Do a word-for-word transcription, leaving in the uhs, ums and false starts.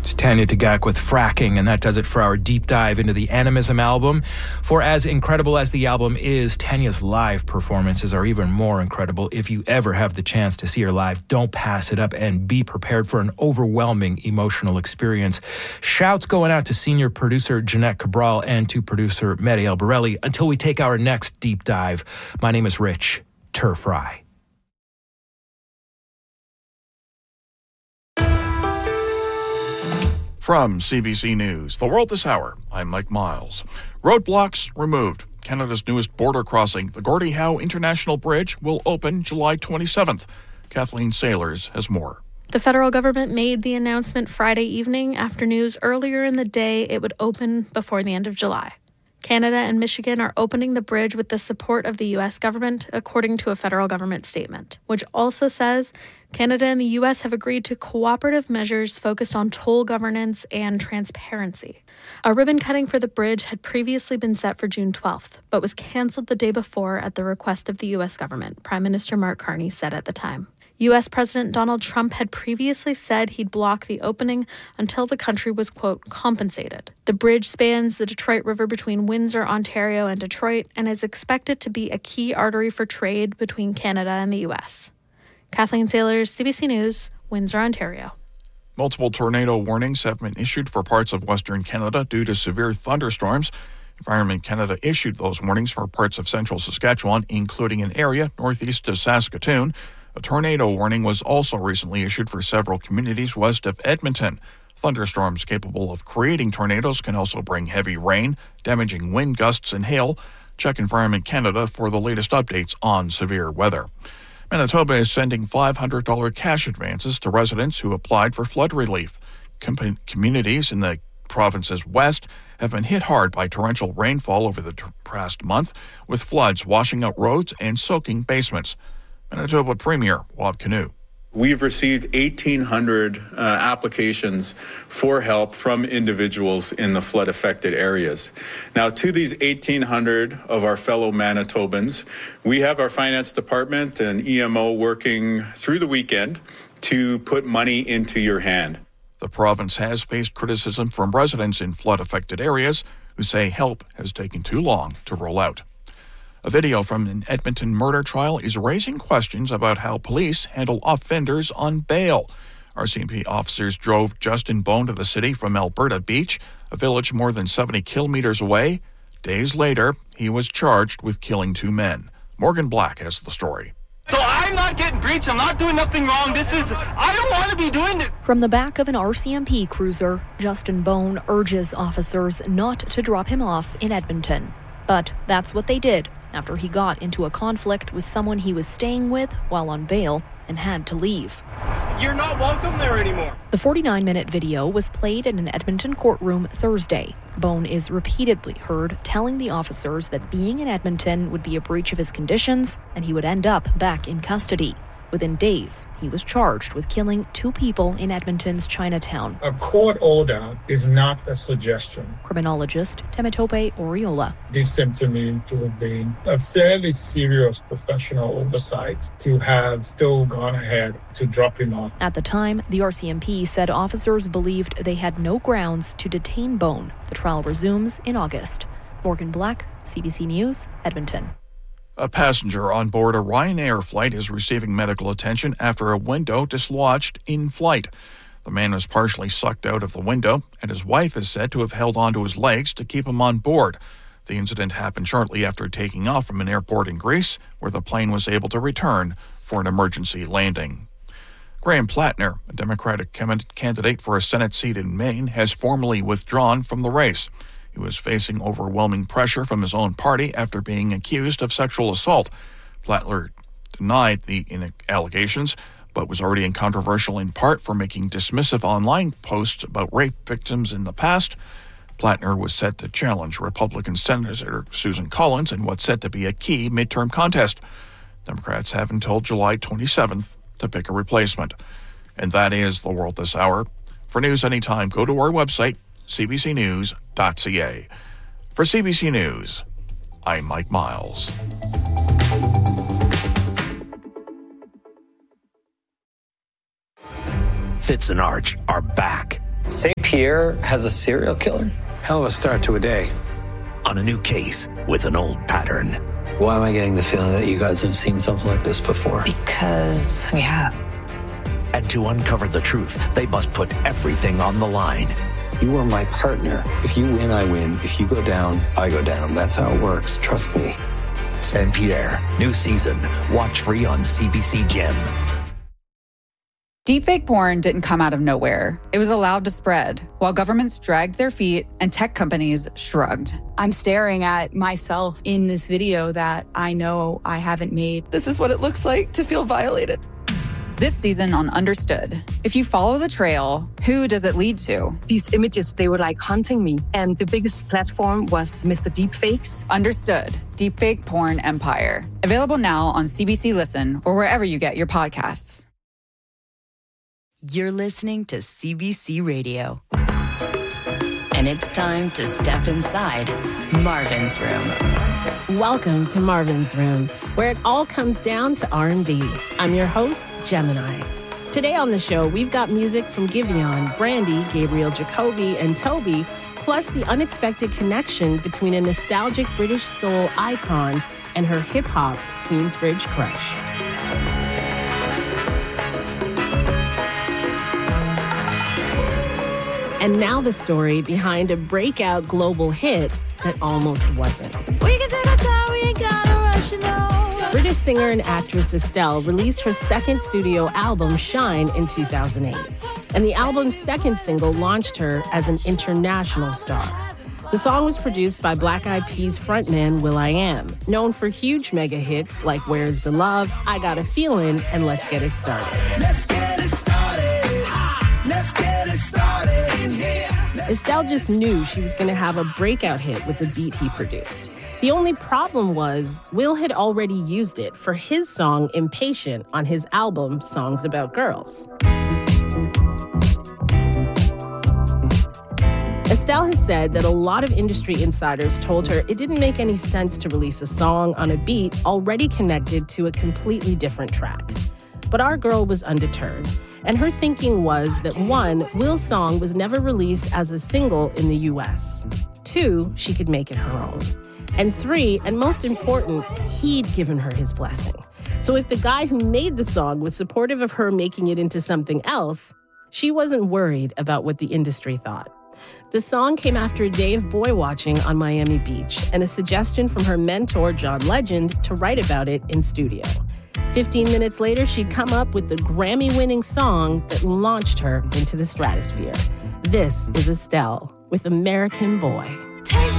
It's Tanya Tagaq with Fracking, and that does it for our deep dive into the Animism album. For as incredible as the album is, Tanya's live performances are even more incredible. If you ever have the chance to see her live, don't pass it up and be prepared for an overwhelming emotional experience. Shouts going out to senior producer Jeanette Cabral and to producer Marielle Borelli. Until we take our next deep dive, my name is Rich Turfry. From C B C News, The World This Hour, I'm Mike Miles. Roadblocks removed. Canada's newest border crossing, the Gordie Howe International Bridge, will open July twenty-seventh. Kathleen Sailors has more. The federal government made the announcement Friday evening after news earlier in the day it would open before the end of July. Canada and Michigan are opening the bridge with the support of the U S government, according to a federal government statement, which also says Canada and the U S have agreed to cooperative measures focused on toll governance and transparency. A ribbon cutting for the bridge had previously been set for June twelfth, but was canceled the day before at the request of the U S government, Prime Minister Mark Carney said at the time. U S President Donald Trump had previously said he'd block the opening until the country was, quote, compensated. The bridge spans the Detroit River between Windsor, Ontario, and Detroit, and is expected to be a key artery for trade between Canada and the U S. Kathleen Sailors, C B C News, Windsor, Ontario. Multiple tornado warnings have been issued for parts of Western Canada due to severe thunderstorms. Environment Canada issued those warnings for parts of central Saskatchewan, including an area northeast of Saskatoon. A tornado warning was also recently issued for several communities west of Edmonton. Thunderstorms capable of creating tornadoes can also bring heavy rain, damaging wind gusts and hail. Check Environment Canada for the latest updates on severe weather. Manitoba is sending five hundred dollars cash advances to residents who applied for flood relief. Com- communities in the province's west have been hit hard by torrential rainfall over the past month, with floods washing out roads and soaking basements. Manitoba Premier Wab Kinew. We've received eighteen hundred uh, applications for help from individuals in the flood-affected areas. Now, to these eighteen hundred of our fellow Manitobans, we have our finance department and E M O working through the weekend to put money into your hand. The province has faced criticism from residents in flood-affected areas who say help has taken too long to roll out. A video from an Edmonton murder trial is raising questions about how police handle offenders on bail. R C M P officers drove Justin Bone to the city from Alberta Beach, a village more than seventy kilometers away. Days later, he was charged with killing two men. Morgan Black has the story. So I'm not getting breached. I'm not doing nothing wrong. This is, I don't want to be doing this. From the back of an R C M P cruiser, Justin Bone urges officers not to drop him off in Edmonton. But that's what they did after he got into a conflict with someone he was staying with while on bail and had to leave. You're not welcome there anymore. The forty-nine minute video was played in an Edmonton courtroom Thursday. Bone is repeatedly heard telling the officers that being in Edmonton would be a breach of his conditions and he would end up back in custody. Within days, he was charged with killing two people in Edmonton's Chinatown. A court order is not a suggestion. Criminologist Temitope Oriola. This seemed to me to have been a fairly serious professional oversight to have still gone ahead to drop him off. At the time, the R C M P said officers believed they had no grounds to detain Bone. The trial resumes in August. Morgan Black, C B C News, Edmonton. A passenger on board a Ryanair flight is receiving medical attention after a window dislodged in flight. The man was partially sucked out of the window, and his wife is said to have held onto his legs to keep him on board. The incident happened shortly after taking off from an airport in Greece, where the plane was able to return for an emergency landing. Graham Plattner, a Democratic candidate for a Senate seat in Maine, has formally withdrawn from the race. He was facing overwhelming pressure from his own party after being accused of sexual assault. Plattner denied the allegations, but was already controversial in part for making dismissive online posts about rape victims in the past. Plattner was set to challenge Republican Senator Susan Collins in what's set to be a key midterm contest. Democrats have until July twenty-seventh to pick a replacement. And that is The World This Hour. For news anytime, go to our website, c b c news dot c a. For C B C News, I'm Mike Miles. Fitz and Arch are back. Saint Pierre has a serial killer? Hell of a start to a day. On a new case with an old pattern. Why am I getting the feeling that you guys have seen something like this before? Because we have. And to uncover the truth, they must put everything on the line. You are my partner. If you win, I win. If you go down, I go down. That's how it works. Trust me. Saint-Pierre, new season. Watch free on C B C Gem. Deepfake porn didn't come out of nowhere. It was allowed to spread, while governments dragged their feet and tech companies shrugged. I'm staring at myself in this video that I know I haven't made. This is what it looks like to feel violated. This season on Understood, if you follow the trail, who does it lead to? These images, they were like hunting me. And the biggest platform was Mister Deepfakes. Understood, Deepfake Porn Empire. Available now on C B C Listen or wherever you get your podcasts. You're listening to C B C Radio. And it's time to step inside Marvin's Room. Welcome to Marvin's Room, where it all comes down to R and B. I'm your host, Gemini. Today on the show, we've got music from Giveon, Brandy, Gabriel Jacoby, and Toby, plus the unexpected connection between a nostalgic British soul icon and her hip-hop Queensbridge crush. And now the story behind a breakout global hit that almost wasn't. We can take our time, we ain't gotta rush, you know. British singer and actress Estelle released her second studio album, Shine, in two thousand eight. And the album's second single launched her as an international star. The song was produced by Black Eyed Peas frontman will.i.am, known for huge mega hits like Where's the Love, I Got a Feelin', and Let's Get It Started. Let's get it started. Let's get it started in here. Estelle just knew she was going to have a breakout hit with the beat he produced. The only problem was, Will had already used it for his song Impatient on his album Songs About Girls. Estelle has said that a lot of industry insiders told her it didn't make any sense to release a song on a beat already connected to a completely different track. But our girl was undeterred, and her thinking was that one, Will's song was never released as a single in the U S. Two, she could make it her own. And three, and most important, he'd given her his blessing. So if the guy who made the song was supportive of her making it into something else, she wasn't worried about what the industry thought. The song came after a day of boy watching on Miami Beach and a suggestion from her mentor, John Legend, to write about it in studio. Fifteen minutes later, she'd come up with the Grammy-winning song that launched her into the stratosphere. This is Estelle with American Boy. Take